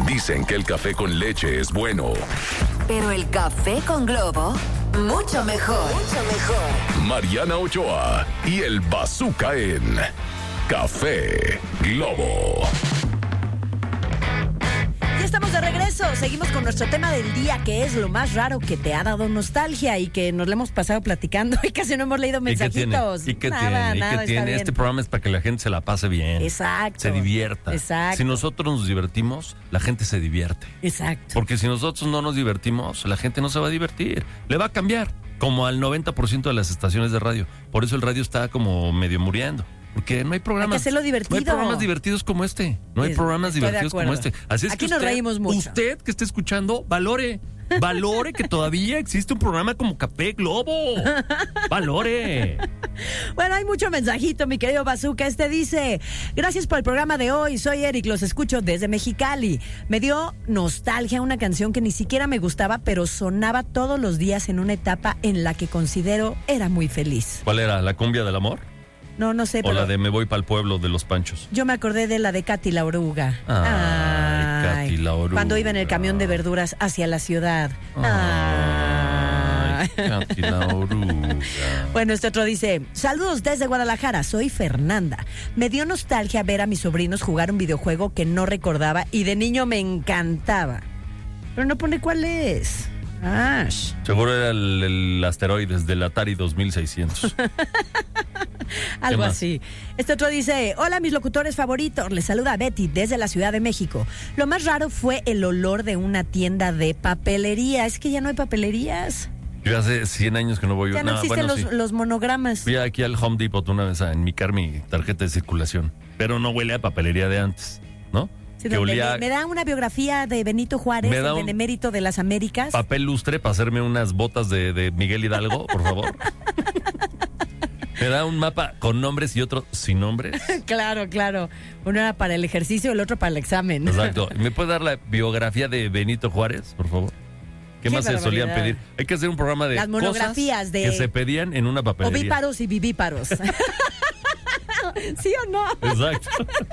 Dicen que el café con leche es bueno. Pero el café con Globo, mucho mejor. Mucho mejor. Mariana Ochoa y el Bazooka en Café Globo. Ya estamos de regreso. Seguimos con nuestro tema del día, que es lo más raro que te ha dado nostalgia y que nos lo hemos pasado platicando y casi no hemos leído mensajitos. ¿Y qué tiene? Este programa es para que la gente se la pase bien. Exacto. Se divierta. Exacto. Si nosotros nos divertimos, la gente se divierte. Exacto. Porque si nosotros no nos divertimos, la gente no se va a divertir. Le va a cambiar, como al 90% de las estaciones de radio. Por eso el radio está como medio muriendo. Porque no hay programas. Hay que hacerlo divertido. No hay programas divertidos como este. No hay programas divertidos como este. Así es Aquí que nos reímos mucho. Usted que esté escuchando, valore que todavía existe un programa como Café Globo. Valore. Bueno, hay mucho mensajito, mi querido Bazooka. Este dice: gracias por el programa de hoy. Soy Eric, los escucho desde Mexicali. Me dio nostalgia una canción que ni siquiera me gustaba, pero sonaba todos los días en una etapa en la que considero era muy feliz. ¿Cuál era? ¿La cumbia del amor? No sé, o la de Me voy para el pueblo de los Panchos. Yo me acordé de la de Katy la Oruga. Ay, Katy la Oruga. Cuando iba en el camión de verduras hacia la ciudad. Ay, Katy la Oruga. Bueno, este otro dice: saludos desde Guadalajara, soy Fernanda. Me dio nostalgia ver a mis sobrinos jugar un videojuego que no recordaba y de niño me encantaba. Pero no pone cuál es. Seguro era el asteroides del Atari 2600. Algo así. Este otro dice: hola, mis locutores favoritos. Les saluda Betty desde la Ciudad de México. Lo más raro fue el olor de una tienda de papelería. Es que ya no hay papelerías. Yo hace 100 años que no voy. Ya no existen los monogramas. Fui aquí al Home Depot una vez a enmicar mi tarjeta de circulación. Pero no huele a papelería de antes, ¿no? Sí, me da una biografía de Benito Juárez, el benemérito de las Américas. Papel lustre para hacerme unas botas de Miguel Hidalgo, por favor. Me da un mapa con nombres y otro sin nombres. Claro. Uno era para el ejercicio y el otro para el examen. Exacto. ¿Me puede dar la biografía de Benito Juárez, por favor? ¿Qué más se solían pedir? Hay que hacer un programa de las monografías cosas que se pedían en una papelería. Ovíparos y vivíparos. ¿Sí o no? Exacto.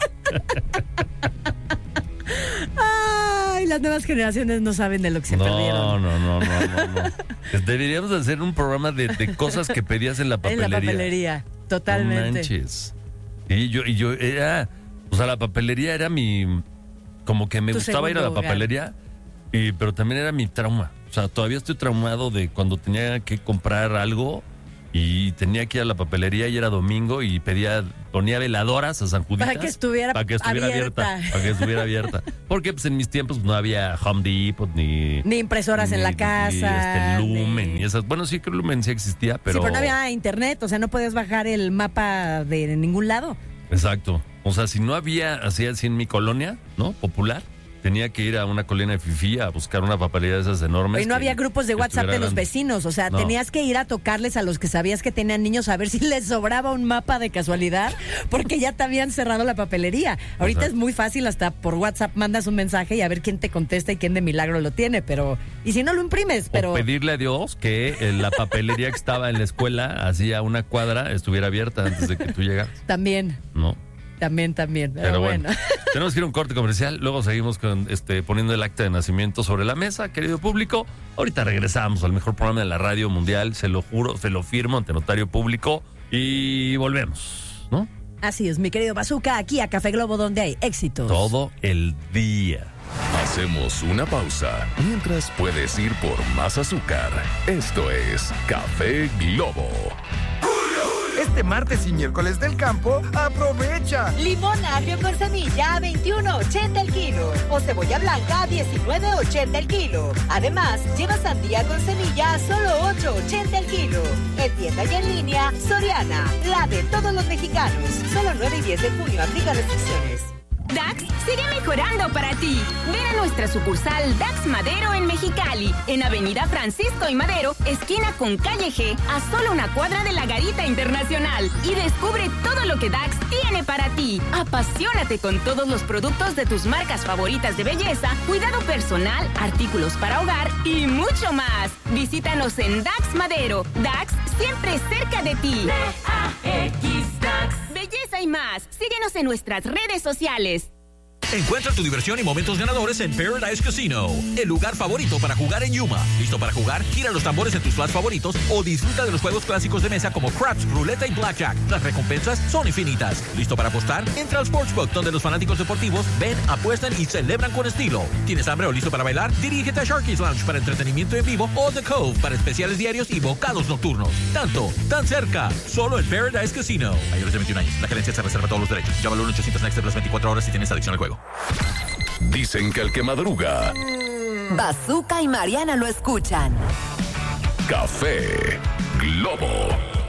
Ay, las nuevas generaciones no saben de lo que se perdieron. No. Deberíamos hacer un programa de cosas que pedías en la papelería. En la papelería, totalmente. No manches. Y yo era, o sea, la papelería era como que me gustaba ir a la papelería, pero también era mi trauma. O sea, todavía estoy traumado de cuando tenía que comprar algo y tenía que ir a la papelería y era domingo y ponía veladoras a San Juditas para que estuviera abierta. Para que estuviera abierta. Porque pues en mis tiempos no había Home Depot ni impresoras en la casa. Ni Lumen y esas. Bueno, sí que Lumen sí existía, pero... Sí, pero no había internet, o sea, no podías bajar el mapa de ningún lado. Exacto. O sea, si no había así en mi colonia, ¿no? Popular. Tenía que ir a una colina de fifí a buscar una papelería de esas enormes. Y no había grupos de WhatsApp de los vecinos. O sea, tenías que ir a tocarles a los que sabías que tenían niños a ver si les sobraba un mapa de casualidad, porque ya te habían cerrado la papelería. Ahorita es muy fácil, hasta por WhatsApp mandas un mensaje y a ver quién te contesta y quién de milagro lo tiene. Pero, y si no lo imprimes, pero... O pedirle a Dios que la papelería que estaba en la escuela, así a una cuadra, estuviera abierta antes de que tú llegaras. También. ¿No? También. Pero bueno. Tenemos que ir a un corte comercial. Luego seguimos con poniendo el acta de nacimiento sobre la mesa, querido público. Ahorita regresamos al mejor programa de la radio mundial. Se lo juro, se lo firmo ante notario público. Y volvemos, ¿no? Así es, mi querido Bazooka, aquí a Café Globo, donde hay éxitos todo el día. Hacemos una pausa mientras puedes ir por más azúcar. Esto es Café Globo. Este martes y miércoles del campo, aprovecha. Limón agrio con semilla a $21.80 el kilo. O cebolla blanca a $19.80 el kilo. Además, lleva sandía con semilla a solo $8.80 el kilo. En tienda y en línea, Soriana, la de todos los mexicanos. Solo 9 y 10 de junio, aplica restricciones. DAX sigue mejorando para ti. Ven a nuestra sucursal DAX Madero en Mexicali, en Avenida Francisco y Madero, esquina con Calle G, a solo una cuadra de la Garita Internacional. Y descubre todo lo que DAX tiene para ti. Apasionate con todos los productos de tus marcas favoritas de belleza, cuidado personal, artículos para hogar y mucho más. Visítanos en DAX Madero. DAX siempre cerca de ti. DAX. Belleza y más. Síguenos en nuestras redes sociales. Encuentra tu diversión y momentos ganadores en Paradise Casino, el lugar favorito para jugar en Yuma. ¿Listo para jugar? Gira los tambores en tus slots favoritos o disfruta de los juegos clásicos de mesa como craps, ruleta y blackjack. Las recompensas son infinitas. ¿Listo para apostar? Entra al Sportsbook, donde los fanáticos deportivos ven, apuestan y celebran con estilo. ¿Tienes hambre o listo para bailar? Dirígete a Sharky's Lounge para entretenimiento en vivo o The Cove para especiales diarios y bocados nocturnos. Tan cerca, solo en Paradise Casino. Mayores de 21 años. La gerencia se reserva todos los derechos. Llámalo al 800 Next Plus 24 horas si tienes adicción al juego. Dicen que el que madruga... Bazooka y Mariana lo escuchan. Café Globo.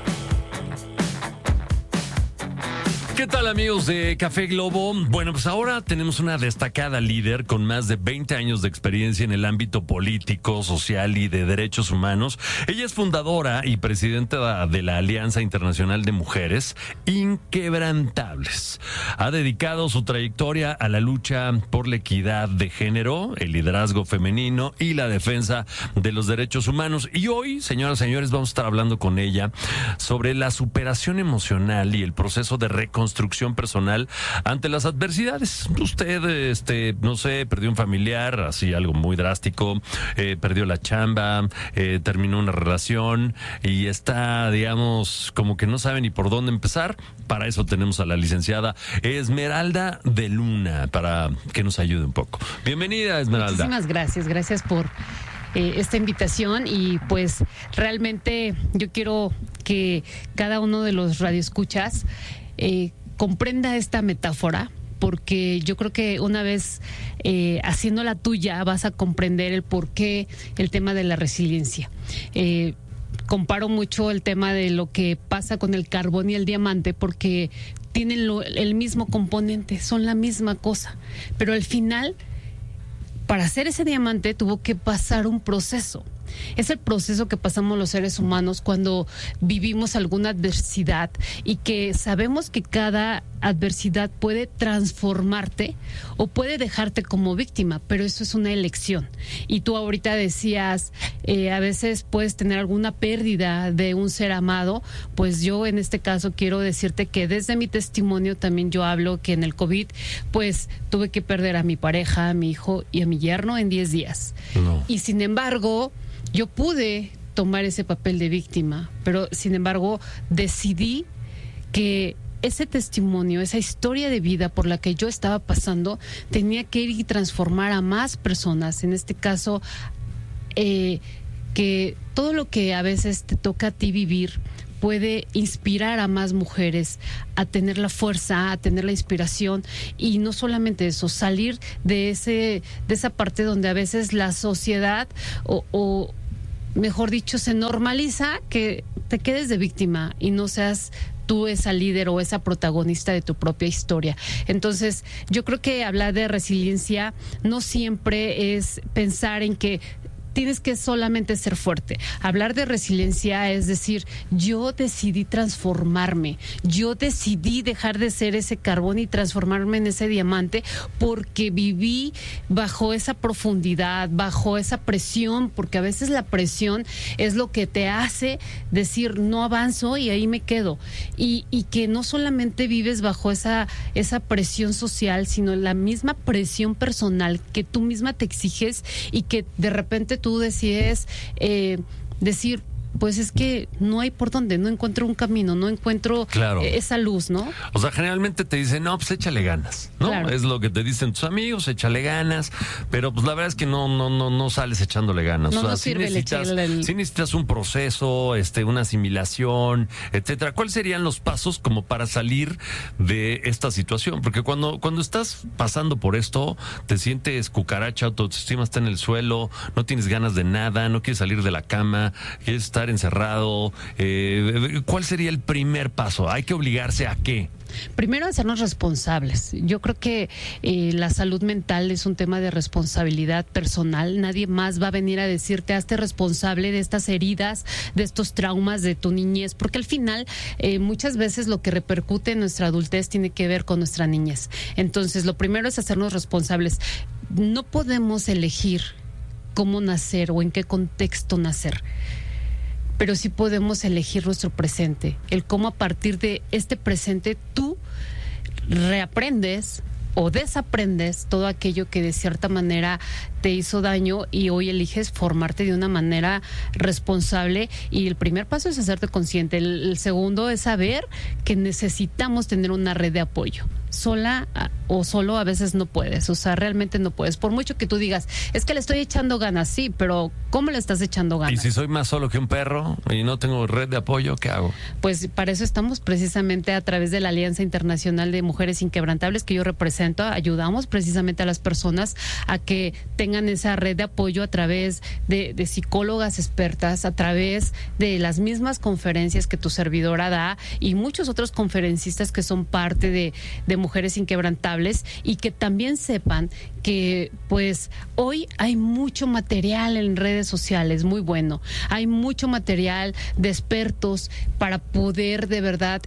¿Qué tal, amigos de Café Globo? Bueno, pues ahora tenemos una destacada líder con más de 20 años de experiencia en el ámbito político, social y de derechos humanos. Ella es fundadora y presidenta de la Alianza Internacional de Mujeres Inquebrantables. Ha dedicado su trayectoria a la lucha por la equidad de género, el liderazgo femenino y la defensa de los derechos humanos. Y hoy, señoras y señores, vamos a estar hablando con ella sobre la superación emocional y el proceso de reconstrucción personal ante las adversidades. Usted, no sé, perdió un familiar, así algo muy drástico, perdió la chamba, terminó una relación y está, digamos, como que no sabe ni por dónde empezar. Para eso tenemos a la licenciada Esmeralda de Luna, para que nos ayude un poco. Bienvenida, Esmeralda. Muchísimas gracias por esta invitación y pues realmente yo quiero que cada uno de los radioescuchas comprenda esta metáfora, porque yo creo que una vez haciéndola tuya vas a comprender el porqué, el tema de la resiliencia. Comparo mucho el tema de lo que pasa con el carbón y el diamante, porque tienen el mismo componente, son la misma cosa, pero al final, para hacer ese diamante tuvo que pasar un proceso. Es el proceso que pasamos los seres humanos cuando vivimos alguna adversidad y que sabemos que cada adversidad puede transformarte o puede dejarte como víctima, pero eso es una elección. Y tú ahorita decías, a veces puedes tener alguna pérdida de un ser amado, pues yo en este caso quiero decirte que desde mi testimonio también yo hablo que en el COVID pues tuve que perder a mi pareja, a mi hijo y a mi yerno en 10 días. No. Y sin embargo, yo pude tomar ese papel de víctima, pero sin embargo decidí que ese testimonio, esa historia de vida por la que yo estaba pasando, tenía que ir y transformar a más personas. En este caso, que todo lo que a veces te toca a ti vivir puede inspirar a más mujeres a tener la fuerza, a tener la inspiración, y no solamente eso, salir de esa parte donde a veces la sociedad o mejor dicho, se normaliza que te quedes de víctima y no seas tú esa líder o esa protagonista de tu propia historia. Entonces, yo creo que hablar de resiliencia no siempre es pensar en que tienes que solamente ser fuerte. Hablar de resiliencia es decir, yo decidí transformarme, yo decidí dejar de ser ese carbón y transformarme en ese diamante porque viví bajo esa profundidad, bajo esa presión, porque a veces la presión es lo que te hace decir no avanzo y ahí me quedo. Y que no solamente vives bajo esa presión social, sino la misma presión personal que tú misma te exiges y que de repente tú decides decir, pues es que no hay por dónde, no encuentro un camino, no encuentro esa luz, ¿no? O sea, generalmente te dicen, no, pues échale ganas, ¿no? Claro. Es lo que te dicen tus amigos, échale ganas, pero pues la verdad es que no sales echándole ganas. No, o sea, no sirve sí necesitas un proceso, una asimilación, etcétera. ¿Cuáles serían los pasos como para salir de esta situación? Porque cuando estás pasando por esto, te sientes cucaracha, tu autoestima está en el suelo, no tienes ganas de nada, no quieres salir de la cama, quieres estar encerrado. ¿Cuál sería el primer paso? ¿Hay que obligarse a qué? Primero, hacernos responsables. Yo creo que la salud mental es un tema de responsabilidad personal. Nadie más va a venir a decirte, hazte responsable de estas heridas, de estos traumas de tu niñez, porque al final muchas veces lo que repercute en nuestra adultez tiene que ver con nuestra niñez. Entonces, lo primero es hacernos responsables. No podemos elegir cómo nacer o en qué contexto nacer, pero sí podemos elegir nuestro presente, el cómo a partir de este presente tú reaprendes o desaprendes todo aquello que de cierta manera te hizo daño y hoy eliges formarte de una manera responsable. Y el primer paso es hacerte consciente. El segundo es saber que necesitamos tener una red de apoyo. Sola o solo a veces no puedes, o sea, realmente no puedes. Por mucho que tú digas, es que le estoy echando ganas, sí, pero ¿cómo le estás echando ganas? Y si soy más solo que un perro y no tengo red de apoyo, ¿qué hago? Pues para eso estamos precisamente a través de la Alianza Internacional de Mujeres Inquebrantables que yo represento. Ayudamos precisamente a las personas a que tengan esa red de apoyo a través de psicólogas expertas, a través de las mismas conferencias que tu servidora da y muchos otros conferencistas que son parte de Mujeres Inquebrantables, y que también sepan que pues hoy hay mucho material en redes sociales muy bueno, hay mucho material de expertos para poder de verdad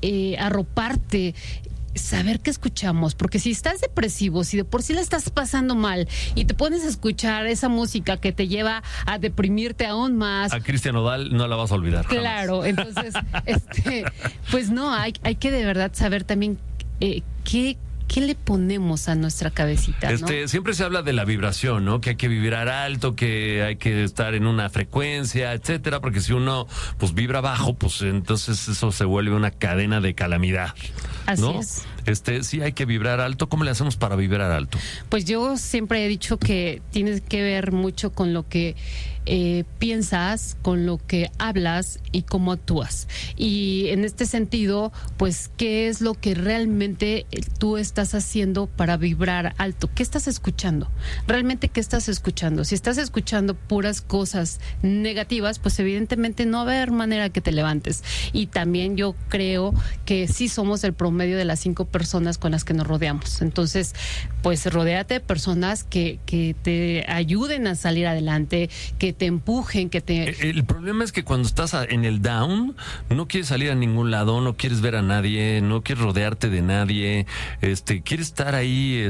arroparte, saber qué escuchamos, porque si estás depresivo, si de por sí la estás pasando mal y te pones a escuchar esa música que te lleva a deprimirte aún más. A Cristian Nodal no la vas a olvidar. Claro, jamás. Entonces, pues no, hay que de verdad saber también ¿qué le ponemos a nuestra cabecita? ¿no? Siempre se habla de la vibración, ¿no? Que hay que vibrar alto, que hay que estar en una frecuencia, etcétera, porque si uno pues vibra bajo, pues entonces eso se vuelve una cadena de calamidad, ¿no? Así es. Sí hay que vibrar alto. ¿Cómo le hacemos para vibrar alto? Pues yo siempre he dicho que tiene que ver mucho con lo que piensas, con lo que hablas y cómo actúas. Y en este sentido, pues, ¿qué es lo que realmente tú estás haciendo para vibrar alto? ¿Qué estás escuchando? ¿Realmente qué estás escuchando? Si estás escuchando puras cosas negativas, pues evidentemente no va a haber manera que te levantes. Y también yo creo que sí somos el promedio de las 5 personas con las que nos rodeamos. Entonces, pues rodéate de personas que te ayuden a salir adelante, que te empujen, que te... El problema es que cuando estás en el down, no quieres salir a ningún lado, no quieres ver a nadie, no quieres rodearte de nadie, quieres estar ahí,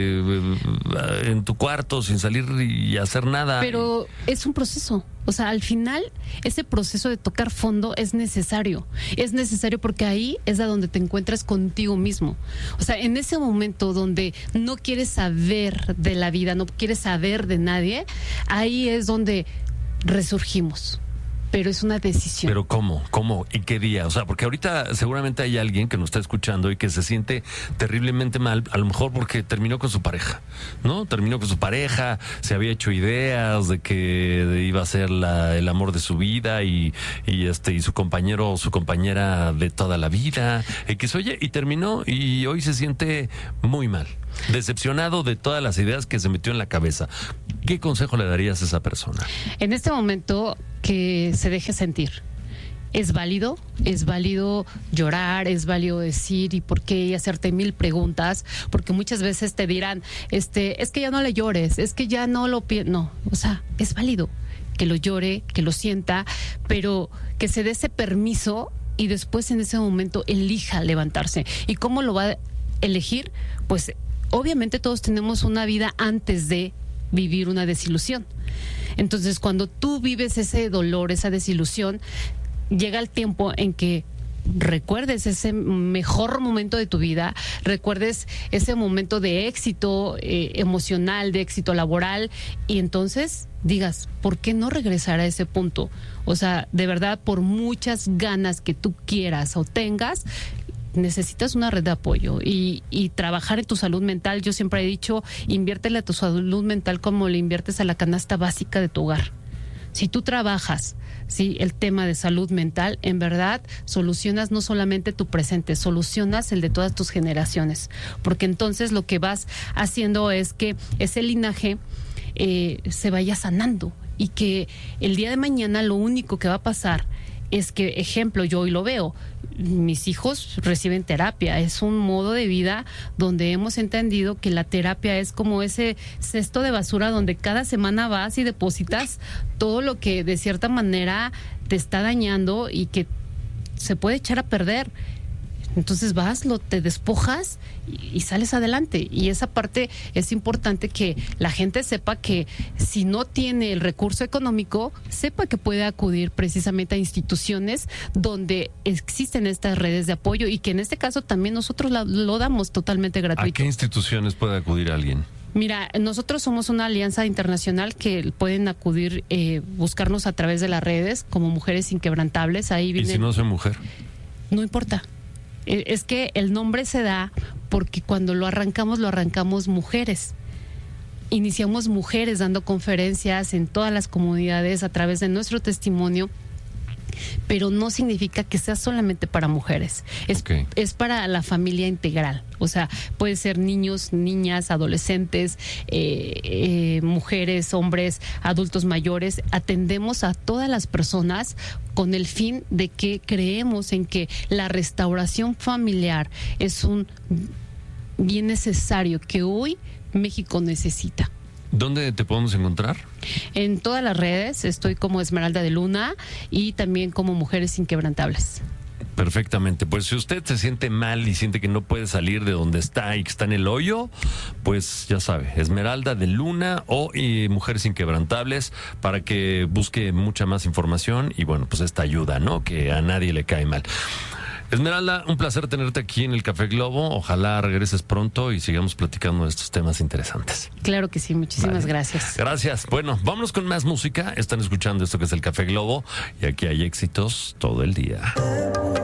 en tu cuarto sin salir y hacer nada. Pero es un proceso. O sea, al final, ese proceso de tocar fondo es necesario. Es necesario porque ahí es a donde te encuentras contigo mismo. O sea, en ese momento donde no quieres saber de la vida, no quieres saber de nadie, ahí es donde resurgimos. Pero es una decisión. ¿Pero cómo? ¿Cómo? ¿Y qué día? O sea, porque ahorita seguramente hay alguien que nos está escuchando y que se siente terriblemente mal, a lo mejor porque terminó con su pareja, ¿no? Terminó con su pareja, se había hecho ideas de que iba a ser el amor de su vida y su compañero o su compañera de toda la vida, que se oye y terminó y hoy se siente muy mal, decepcionado de todas las ideas que se metió en la cabeza. ¿Qué consejo le darías a esa persona? En este momento, que se deje sentir. Es válido llorar, es válido decir y por qué y hacerte 1000 preguntas, porque muchas veces te dirán, es que ya no le llores, es que ya no lo no, o sea, es válido que lo llore, que lo sienta, pero que se dé ese permiso y después en ese momento elija levantarse. ¿Y cómo lo va a elegir? Pues obviamente todos tenemos una vida antes de vivir una desilusión. Entonces, cuando tú vives ese dolor, esa desilusión, llega el tiempo en que recuerdes ese mejor momento de tu vida, recuerdes ese momento de éxito emocional, de éxito laboral, y entonces digas, ¿por qué no regresar a ese punto? O sea, de verdad, por muchas ganas que tú quieras o tengas, necesitas una red de apoyo y trabajar en tu salud mental. Yo siempre he dicho, inviértele a tu salud mental como le inviertes a la canasta básica de tu hogar. Si tú trabajas el tema de salud mental, en verdad solucionas no solamente tu presente, solucionas el de todas tus generaciones, porque entonces lo que vas haciendo es que ese linaje se vaya sanando y que el día de mañana lo único que va a pasar es que, ejemplo, yo hoy lo veo, mis hijos reciben terapia, es un modo de vida donde hemos entendido que la terapia es como ese cesto de basura donde cada semana vas y depositas todo lo que de cierta manera te está dañando y que se puede echar a perder. Entonces vas, te despojas y sales adelante. Y esa parte es importante, que la gente sepa que si no tiene el recurso económico, sepa que puede acudir precisamente a instituciones donde existen estas redes de apoyo, y que en este caso también nosotros lo damos totalmente gratuito. ¿A qué instituciones puede acudir alguien? Mira, nosotros somos una alianza internacional que pueden acudir, buscarnos a través de las redes como Mujeres Inquebrantables. Ahí vienen... ¿Y si no soy mujer? No importa. Es que el nombre se da porque cuando lo arrancamos mujeres. Iniciamos mujeres dando conferencias en todas las comunidades a través de nuestro testimonio, pero no significa que sea solamente para mujeres. Es para la familia integral. O sea, puede ser niños, niñas, adolescentes, mujeres, hombres, adultos mayores. Atendemos a todas las personas con el fin de que creemos en que la restauración familiar es un bien necesario que hoy México necesita. ¿Dónde te podemos encontrar? En todas las redes, estoy como Esmeralda de Luna y también como Mujeres Inquebrantables. Perfectamente. Pues si usted se siente mal y siente que no puede salir de donde está y que está en el hoyo, pues ya sabe, Esmeralda de Luna o Mujeres Inquebrantables, para que busque mucha más información y bueno, pues esta ayuda, ¿no? Que a nadie le cae mal. Esmeralda, un placer tenerte aquí en el Café Globo. Ojalá regreses pronto y sigamos platicando de estos temas interesantes. Claro que sí, muchísimas gracias. Gracias. Bueno, vámonos con más música. Están escuchando esto que es el Café Globo y aquí hay éxitos todo el día.